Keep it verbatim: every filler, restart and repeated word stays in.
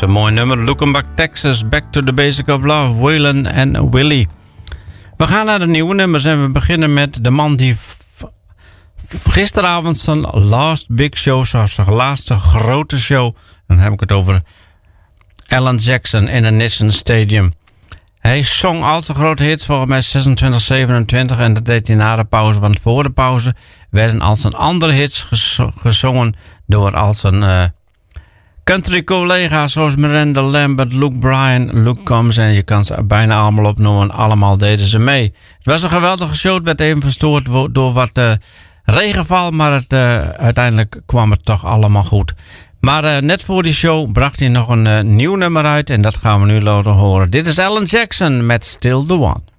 Zo'n mooi nummer. Looking Texas, Back to the Basic of Love, Waylon en Willie. We gaan naar de nieuwe nummers en we beginnen met de man die f- gisteravond zijn last big show, zoals zijn laatste grote show. Dan heb ik het over Alan Jackson in het Nissan Stadium. Hij zong al zijn grote hits, volgens mij zesentwintig zevenentwintig, en dat deed hij na de pauze. Want voor de pauze werden al zijn andere hits ges- gezongen door al zijn uh, country collega's zoals Miranda Lambert, Luke Bryan, Luke Combs, en je kan ze bijna allemaal opnoemen. Allemaal deden ze mee. Het was een geweldige show. Het werd even verstoord door wat uh, regenval, maar het, uh, uiteindelijk kwam het toch allemaal goed. Maar uh, net voor die show bracht hij nog een uh, nieuw nummer uit en dat gaan we nu laten horen. Dit is Alan Jackson met Still the One.